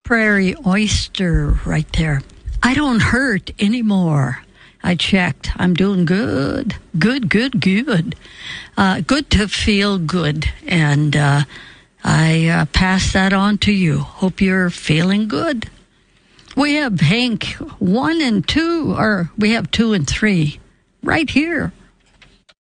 Prairie Oyster right there. I don't hurt anymore. I checked. I'm doing good. Good. Good to feel good. And I pass that on to you. Hope you're feeling good. We have Hank 1 and 2, or we have 2 and 3 right here